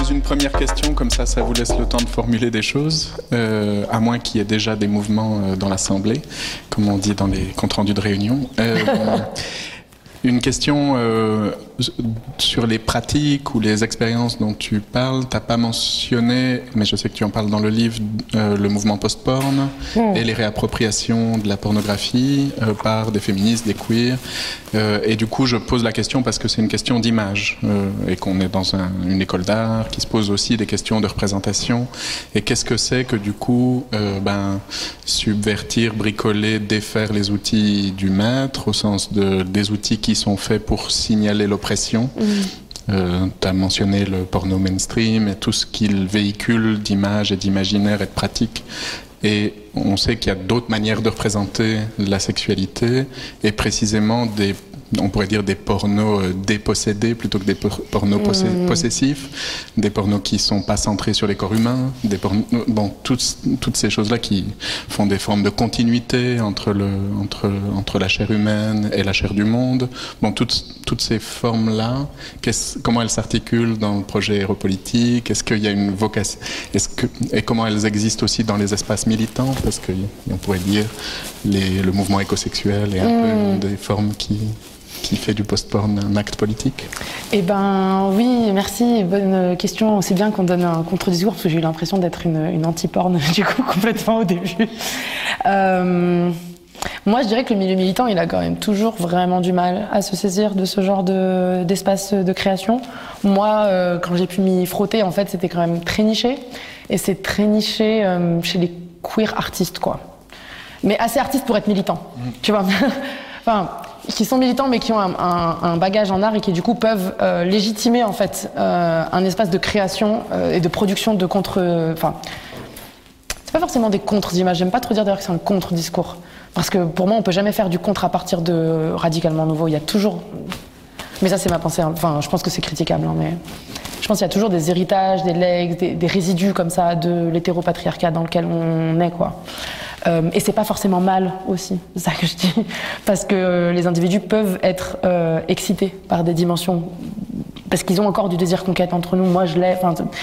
pose une première question, comme ça vous laisse le temps de formuler des choses, à moins qu'il y ait déjà des mouvements dans l'Assemblée, comme on dit dans les comptes rendus de réunion. Une question sur les pratiques ou les expériences dont tu parles. Tu n'as pas mentionné, mais je sais que tu en parles dans le livre, le mouvement post-porn et les réappropriations de la pornographie par des féministes, des queers. Et du coup, je pose la question parce que c'est une question d'image et qu'on est dans une école d'art qui se pose aussi des questions de représentation. Et qu'est-ce que c'est que du coup, subvertir, bricoler, défaire les outils du maître, au sens des outils qui sont faits pour signaler l'oppression. Tu as mentionné le porno mainstream et tout ce qu'il véhicule d'images et d'imaginaire et de pratiques. Et on sait qu'il y a d'autres manières de représenter la sexualité et précisément on pourrait dire des pornos dépossédés plutôt que des pornos possessifs, des pornos qui ne sont pas centrés sur les corps humains, toutes ces choses-là qui font des formes de continuité entre la chair humaine et la chair du monde. Toutes ces formes-là, comment elles s'articulent dans le projet héropolitique? Est-ce qu'il y a une vocation? Et comment elles existent aussi dans les espaces militants? Parce qu'on pourrait dire le mouvement écosexuel est un peu des formes qui fait du post-porn un acte politique? Eh ben oui, merci, bonne question. C'est bien qu'on donne un contre-discours parce que j'ai eu l'impression d'être une anti-porn du coup complètement au début. Moi je dirais que le milieu militant il a quand même toujours vraiment du mal à se saisir de ce genre d'espace de création. Moi quand j'ai pu m'y frotter en fait c'était quand même très niché et c'est très niché chez les queer artistes quoi. Mais assez artistes pour être militants, tu vois. Enfin, qui sont militants mais qui ont un bagage en art et qui du coup peuvent légitimer en fait un espace de création et de production de enfin c'est pas forcément des contre-images, j'aime pas trop dire d'ailleurs que c'est un contre-discours parce que pour moi on peut jamais faire du contre à partir de radicalement nouveau, il y a toujours, mais ça c'est ma pensée, enfin je pense que c'est critiquable mais je pense qu'il y a toujours des héritages, des legs, des résidus comme ça de l'hétéropatriarcat dans lequel on est quoi. Et c'est pas forcément mal aussi, c'est ça que je dis, parce que les individus peuvent être excités par des dimensions, parce qu'ils ont encore du désir conquête entre nous, moi je l'ai,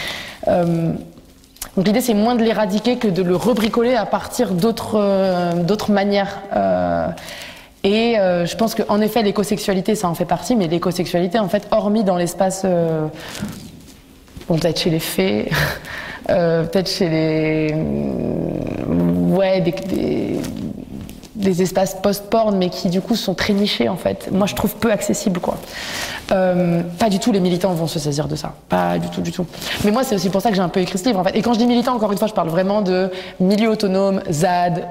donc l'idée c'est moins de l'éradiquer que de le rebricoler à partir d'autres manières. Et je pense qu'en effet l'écosexualité ça en fait partie, mais l'écosexualité en fait hormis dans l'espace, peut-être chez les fées, peut-être chez les des espaces post-porn mais qui du coup sont très nichés en fait. Moi je trouve peu accessible quoi. Pas du tout les militants vont se saisir de ça, pas du tout. Mais moi c'est aussi pour ça que j'ai un peu écrit ce livre en fait. Et quand je dis militant encore une fois je parle vraiment de milieu autonome, ZAD,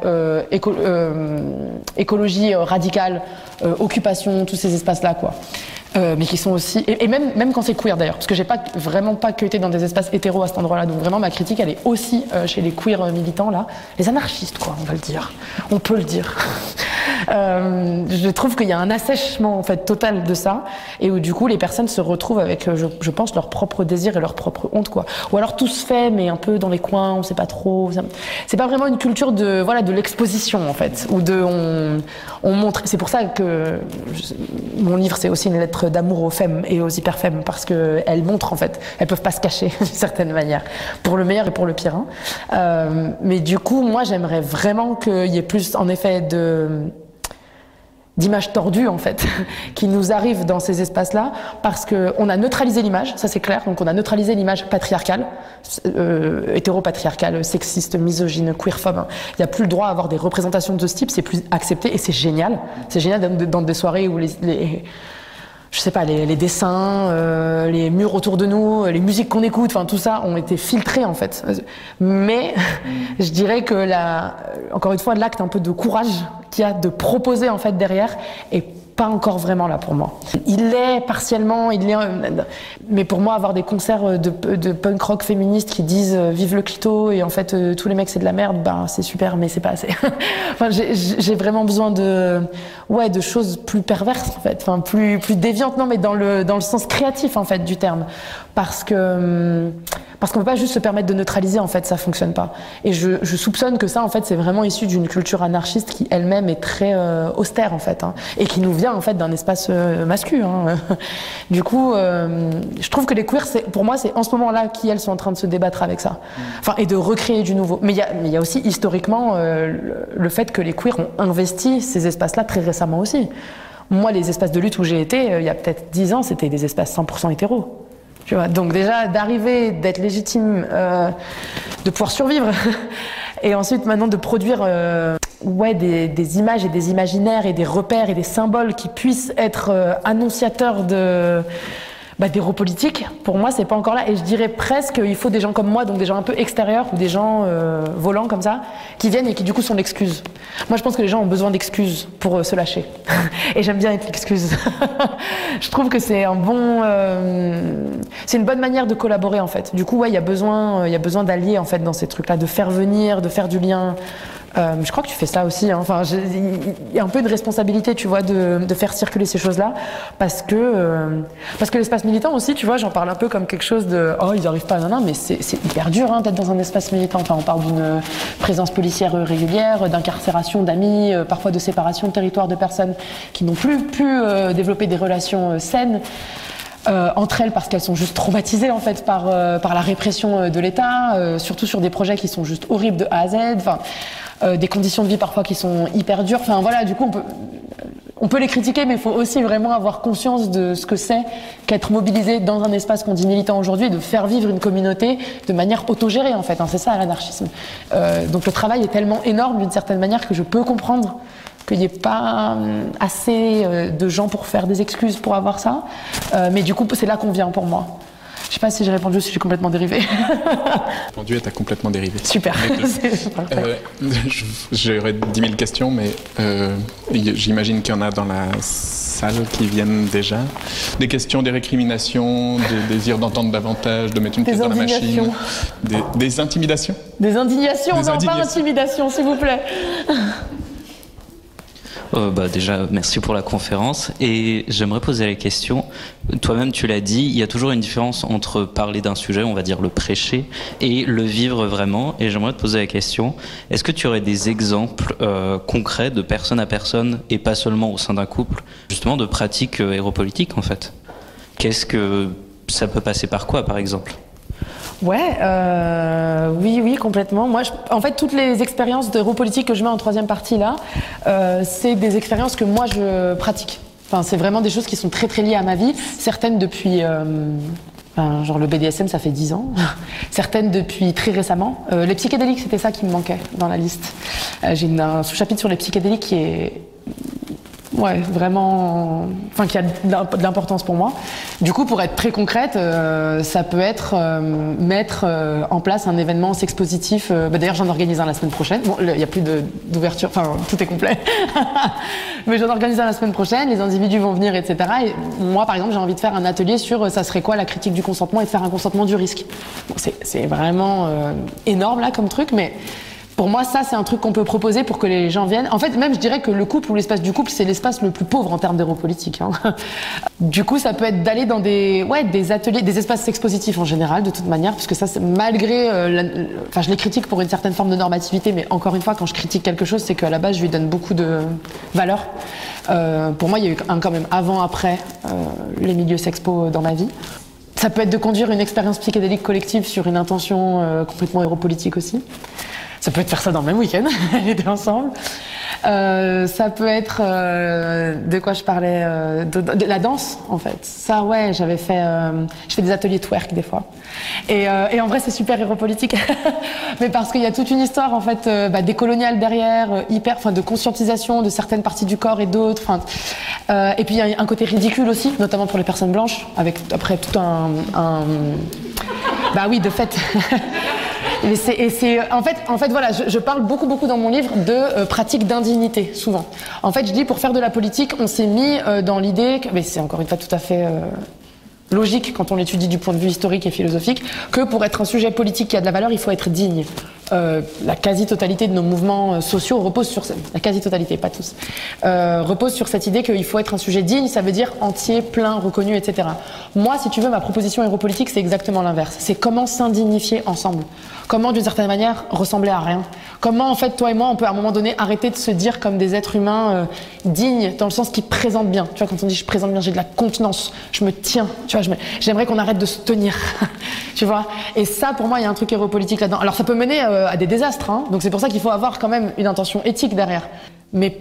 écologie radicale, occupation, tous ces espaces là quoi. Mais qui sont aussi et même quand c'est queer d'ailleurs parce que j'ai vraiment pas que été dans des espaces hétéros à cet endroit-là donc vraiment ma critique elle est aussi chez les queer militants là, les anarchistes quoi on peut le dire je trouve qu'il y a un assèchement en fait total de ça et où du coup les personnes se retrouvent avec je pense leur propre désir et leur propre honte quoi, ou alors tout se fait mais un peu dans les coins on sait pas trop, c'est pas vraiment une culture de l'exposition en fait où on montre, c'est pour ça que mon livre c'est aussi une lettre d'amour aux femmes et aux hyperfemmes parce que elles montrent en fait, elles peuvent pas se cacher d'une certaine manière, pour le meilleur et pour le pire mais du coup moi j'aimerais vraiment qu'il y ait plus en effet d'images tordues en fait qui nous arrivent dans ces espaces-là parce qu'on a neutralisé l'image, ça c'est clair, donc on a neutralisé l'image patriarcale, hétéropatriarcale, sexiste, misogyne, queerphobe. Il n'y a plus le droit à avoir des représentations de ce type, c'est plus accepté et c'est génial. C'est génial dans des soirées où je sais pas, les dessins, les murs autour de nous, les musiques qu'on écoute, enfin tout ça ont été filtrés en fait. Mais je dirais que encore une fois, l'acte un peu de courage qu'il y a de proposer en fait derrière est pas encore vraiment là pour moi. Il l'est partiellement, mais pour moi avoir des concerts de punk rock féministes qui disent vive le clito et en fait tous les mecs c'est de la merde, c'est super mais c'est pas assez. Enfin j'ai vraiment besoin de choses plus perverses en fait, enfin plus déviantes, non mais dans le sens créatif en fait du terme, parce qu'on peut pas juste se permettre de neutraliser en fait, ça fonctionne pas. Et je soupçonne que ça en fait c'est vraiment issu d'une culture anarchiste qui elle-même est très austère en fait et qui nous vient vient en fait d'un espace masculin. Hein. Du coup, je trouve que les queers, pour moi, c'est en ce moment-là qu'elles sont en train de se débattre avec ça, enfin, et de recréer du nouveau. Mais il y a aussi historiquement le fait que les queers ont investi ces espaces-là très récemment aussi. Moi, les espaces de lutte où j'ai été, il y a peut-être 10 ans, c'était des espaces 100% hétéros. Tu vois, donc déjà, d'arriver, d'être légitime, de pouvoir survivre, et ensuite maintenant de produire des images et des imaginaires et des repères et des symboles qui puissent être annonciateurs d'héropolitique, pour moi, c'est pas encore là. Et je dirais presque qu'il faut des gens comme moi, donc des gens un peu extérieurs ou des gens volants comme ça, qui viennent et qui du coup sont l'excuse. Moi, je pense que les gens ont besoin d'excuses pour se lâcher. Et j'aime bien être l'excuse. Je trouve que c'est c'est une bonne manière de collaborer en fait. Du coup, ouais, il y a besoin d'alliés en fait dans ces trucs-là, de faire venir, de faire du lien. Je crois que tu fais ça aussi. Hein. Enfin, il y a un peu une responsabilité, tu vois, de faire circuler ces choses-là, parce que l'espace militant aussi, tu vois, j'en parle un peu comme quelque chose de oh ils arrivent pas, non, mais c'est hyper dur d'être dans un espace militant. Enfin, on parle d'une présence policière régulière, d'incarcération d'amis, parfois de séparation de territoire de personnes qui n'ont plus pu développer des relations saines. Entre elles parce qu'elles sont juste traumatisées en fait par la répression de l'État, surtout sur des projets qui sont juste horribles de A à Z, enfin des conditions de vie parfois qui sont hyper dures. Enfin voilà, du coup on peut les critiquer, mais il faut aussi vraiment avoir conscience de ce que c'est qu'être mobilisé dans un espace qu'on dit militant aujourd'hui, de faire vivre une communauté de manière autogérée en fait. Hein, c'est ça l'anarchisme. Donc le travail est tellement énorme d'une certaine manière que je peux comprendre qu'il n'y ait pas assez de gens pour faire des excuses pour avoir ça. Mais du coup, c'est là qu'on vient pour moi. Je ne sais pas si j'ai répondu ou si j'ai complètement dérivé. Répondu et tu as complètement dérivé. Super. J'aurais 10 000 questions, mais j'imagine qu'il y en a dans la salle qui viennent déjà. Des questions, des récriminations, des désirs d'entendre davantage, de mettre une pièce dans la machine. Des intimidations. Des indignations, non, pas intimidation, s'il vous plaît. Déjà, merci pour la conférence. Et j'aimerais poser la question, toi-même tu l'as dit, il y a toujours une différence entre parler d'un sujet, on va dire le prêcher, et le vivre vraiment. Et j'aimerais te poser la question, est-ce que tu aurais des exemples concrets de personne à personne, et pas seulement au sein d'un couple, justement de pratiques héropolitiques en fait? Qu'est-ce que ça peut passer par quoi par exemple? Ouais, oui, complètement. Moi, en fait, toutes les expériences d'héropolitique que je mets en troisième partie là, c'est des expériences que moi je pratique. Enfin, c'est vraiment des choses qui sont très très liées à ma vie. Certaines depuis, genre le BDSM, ça fait 10 ans. Certaines depuis très récemment. Les psychédéliques, c'était ça qui me manquait dans la liste. J'ai un sous-chapitre sur les psychédéliques qui est vraiment, enfin qui a de l'importance pour moi. Du coup, pour être très concrète, ça peut être mettre en place un événement sexpositif. D'ailleurs, j'en organise un la semaine prochaine. Bon, il n'y a plus d'ouverture, enfin tout est complet. Mais j'en organise un la semaine prochaine. Les individus vont venir, etc. Et moi, par exemple, j'ai envie de faire un atelier sur ça serait quoi la critique du consentement et de faire un consentement du risque. Bon, c'est vraiment énorme là comme truc, mais pour moi, ça, c'est un truc qu'on peut proposer pour que les gens viennent. En fait, même, je dirais que le couple ou l'espace du couple, c'est l'espace le plus pauvre en termes d'héropolitique. Hein. Du coup, ça peut être d'aller dans des ateliers, des espaces expositifs en général, de toute manière, parce que ça, malgré... je les critique pour une certaine forme de normativité, mais encore une fois, quand je critique quelque chose, c'est qu'à la base, je lui donne beaucoup de valeur. Pour moi, il y a eu quand même avant-après les milieux sexpo dans ma vie. Ça peut être de conduire une expérience psychédélique collective sur une intention complètement héropolitique aussi. Ça peut être faire ça dans le même week-end, les deux ensemble. Ça peut être de quoi je parlais, de la danse en fait. Ça ouais, je fais des ateliers twerk des fois. Et en vrai c'est super héropolitique, mais parce qu'il y a toute une histoire en fait décoloniale derrière, de conscientisation de certaines parties du corps et d'autres. Et puis il y a un côté ridicule aussi, notamment pour les personnes blanches, avec après tout de fait. En fait, voilà, je parle beaucoup dans mon livre de pratiques d'indignité, souvent. En fait, je dis, pour faire de la politique, on s'est mis dans l'idée, mais c'est encore une fois tout à fait logique quand on l'étudie du point de vue historique et philosophique, que pour être un sujet politique qui a de la valeur, il faut être digne. la quasi-totalité de nos mouvements sociaux repose sur la quasi-totalité, pas tous, repose sur cette idée qu'il faut être un sujet digne, ça veut dire entier, plein, reconnu, etc. Moi, si tu veux, ma proposition héropolitique, c'est exactement l'inverse. C'est comment s'indignifier ensemble. Comment, d'une certaine manière, ressembler à rien. Comment, en fait, toi et moi, on peut à un moment donné arrêter de se dire comme des êtres humains dignes, dans le sens qui présentent bien. Tu vois, quand on dit je présente bien, j'ai de la contenance, je me tiens. Tu vois, j'aimerais qu'on arrête de se tenir. Tu vois. Et ça, pour moi, il y a un truc héropolitique là-dedans. Alors, ça peut mener à des désastres, hein. Donc c'est pour ça qu'il faut avoir quand même une intention éthique derrière. Mais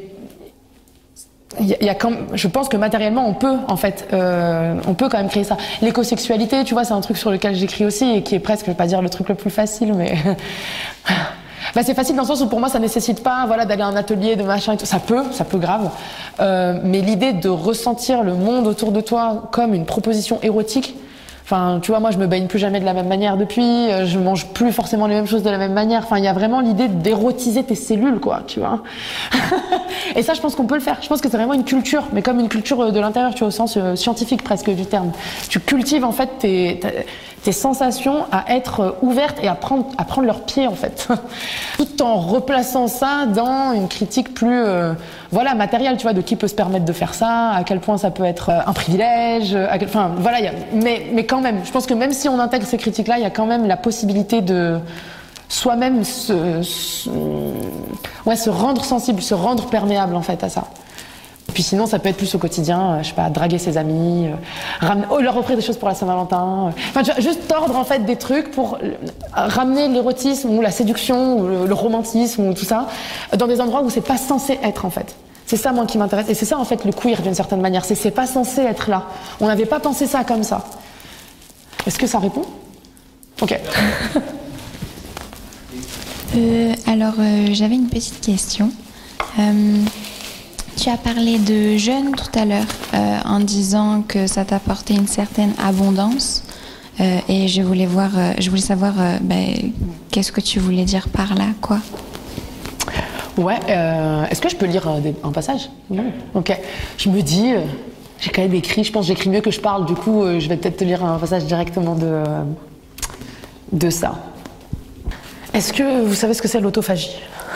je pense que matériellement on peut en fait, on peut quand même créer ça. L'écosexualité, tu vois, c'est un truc sur lequel j'écris aussi et qui est presque, je vais pas dire le truc le plus facile, mais bah, c'est facile dans le sens où pour moi ça nécessite pas, voilà, d'aller à un atelier de machin et tout. Ça peut grave. Mais l'idée de ressentir le monde autour de toi comme une proposition érotique. Enfin, tu vois, moi, je me baigne plus jamais de la même manière depuis, je mange plus forcément les mêmes choses de la même manière. Enfin, il y a vraiment l'idée d'érotiser tes cellules, quoi, tu vois. Et ça, je pense qu'on peut le faire. Je pense que c'est vraiment une culture, mais comme une culture de l'intérieur, tu vois, au sens scientifique presque du terme. Tu cultives, en fait, tes sensations à être ouvertes et à prendre leur pied, en fait. Tout en replaçant ça dans une critique plus, voilà, matérielle, tu vois, de qui peut se permettre de faire ça, à quel point ça peut être un privilège, enfin, voilà, mais quand même, je pense que même si on intègre ces critiques-là, il y a quand même la possibilité de soi-même se rendre sensible, se rendre perméable, en fait, à ça. Puis sinon, ça peut être plus au quotidien, je sais pas, draguer ses amis, leur offrir des choses pour la Saint-Valentin. Enfin, juste tordre en fait des trucs pour ramener l'érotisme ou la séduction ou le romantisme ou tout ça dans des endroits où c'est pas censé être en fait. C'est ça moi qui m'intéresse et c'est ça en fait le queer d'une certaine manière. C'est pas censé être là. On n'avait pas pensé ça comme ça. Est-ce que ça répond ? Ok. Alors j'avais une petite question. Tu as parlé de jeûne tout à l'heure en disant que ça t'apportait une certaine abondance et je voulais savoir qu'est-ce que tu voulais dire par là, quoi. Ouais, est-ce que je peux lire un passage ? Non. Ok. Je me dis, j'ai quand même écrit, je pense que j'écris mieux que je parle, du coup je vais peut-être te lire un passage directement de ça. Est-ce que vous savez ce que c'est l'autophagie ?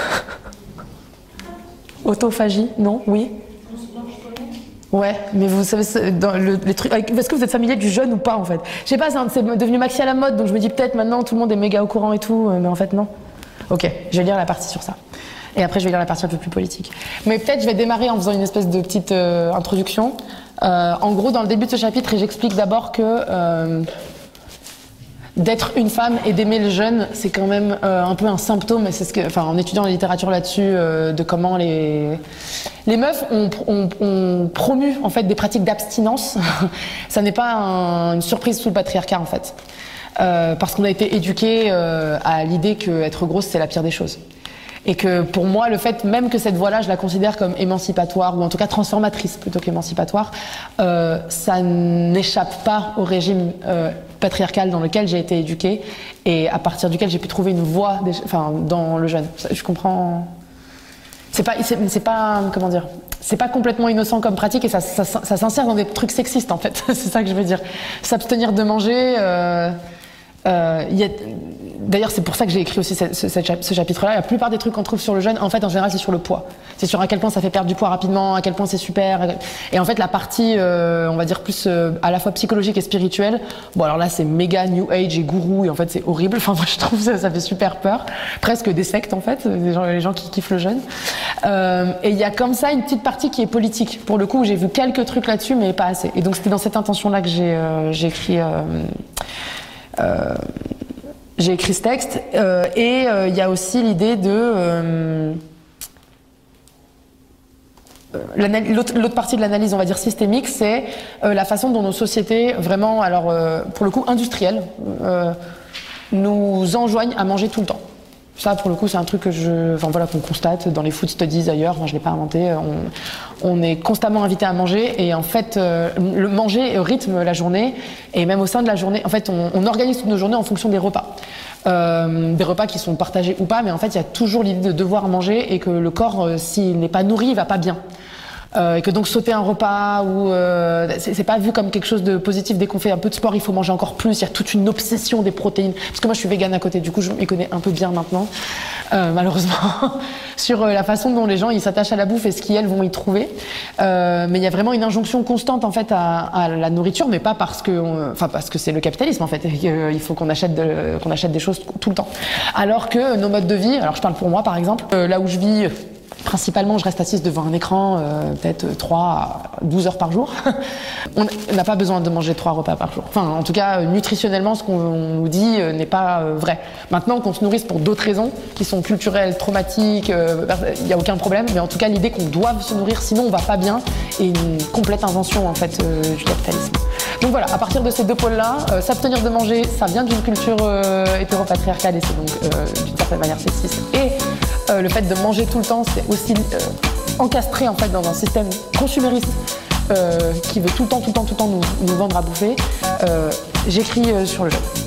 Autophagie, non? Oui? Ouais, mais vous savez, dans les trucs. Est-ce que vous êtes familier du jeûne ou pas en fait? Je sais pas, c'est devenu maxi à la mode, donc je me dis peut-être maintenant tout le monde est méga au courant et tout, mais en fait non. Ok, je vais lire la partie sur ça. Et après je vais lire la partie un peu plus politique. Mais peut-être je vais démarrer en faisant une espèce de petite introduction. En gros, dans le début de ce chapitre, j'explique d'abord que d'être une femme et d'aimer le jeûne, c'est quand même un peu un symptôme, et c'est ce que, enfin, en étudiant la littérature là-dessus, de comment les meufs ont promu en fait des pratiques d'abstinence. Ça n'est pas une surprise sous le patriarcat en fait, parce qu'on a été éduqués à l'idée que être grosse c'est la pire des choses. Et que pour moi, le fait même que cette voie-là, je la considère comme émancipatoire, ou en tout cas transformatrice plutôt qu'émancipatoire, ça n'échappe pas au régime patriarcal dans lequel j'ai été éduquée et à partir duquel j'ai pu trouver une voie dans le jeûne. Je comprends. C'est pas comment dire. C'est pas complètement innocent comme pratique et ça s'insère dans des trucs sexistes en fait. C'est ça que je veux dire. S'abstenir de manger. D'ailleurs, c'est pour ça que j'ai écrit aussi ce chapitre-là. La plupart des trucs qu'on trouve sur le jeûne, en fait, en général, c'est sur le poids. C'est sur à quel point ça fait perdre du poids rapidement, à quel point c'est super. Et en fait, la partie, on va dire plus à la fois psychologique et spirituelle. Bon, alors là, c'est méga new age et gourou, et en fait, c'est horrible. Enfin, moi, je trouve ça fait super peur. Presque des sectes, en fait, les gens qui kiffent le jeûne. Et il y a comme ça une petite partie qui est politique. Pour le coup, j'ai vu quelques trucs là-dessus, mais pas assez. Et donc, c'était dans cette intention-là que j'ai écrit. J'ai écrit ce texte et il y a aussi l'idée de l'autre partie de l'analyse, on va dire systémique, c'est la façon dont nos sociétés vraiment, alors pour le coup industrielles, nous enjoignent à manger tout le temps. Ça, pour le coup, c'est un truc que qu'on constate dans les food studies ailleurs. Enfin, je l'ai pas inventé. On est constamment invité à manger et en fait, le manger rythme la journée et même au sein de la journée, en fait, on organise toutes nos journées en fonction des repas. Des repas qui sont partagés ou pas, mais en fait, il y a toujours l'idée de devoir manger et que le corps, s'il n'est pas nourri, il va pas bien. Et que donc sauter un repas ou c'est pas vu comme quelque chose de positif. Dès qu'on fait un peu de sport, il faut manger encore plus. Il y a toute une obsession des protéines. Parce que moi, je suis végane à côté, du coup, je m'y connais un peu bien maintenant, malheureusement, sur la façon dont les gens ils s'attachent à la bouffe et ce qu'ils vont y trouver. Mais il y a vraiment une injonction constante en fait à la nourriture, mais pas parce que c'est le capitalisme en fait. Il faut qu'on achète des choses tout le temps. Alors que nos modes de vie, alors je parle pour moi par exemple, là où je vis. Principalement, je reste assise devant un écran peut-être 3 à 12 heures par jour. On n'a pas besoin de manger 3 repas par jour. Enfin, en tout cas, nutritionnellement, ce qu'on nous dit n'est pas vrai. Maintenant, qu'on se nourrisse pour d'autres raisons, qui sont culturelles, traumatiques, il n'y a aucun problème. Mais en tout cas, l'idée qu'on doive se nourrir, sinon on va pas bien, est une complète invention en fait du capitalisme. Donc voilà, à partir de ces deux pôles-là, s'abstenir de manger, ça vient d'une culture hétéropatriarcale et c'est donc d'une certaine manière sexiste. Et le fait de manger tout le temps, c'est aussi encastré en fait dans un système consumériste qui veut tout le temps nous vendre à bouffer. J'écris sur le jeu.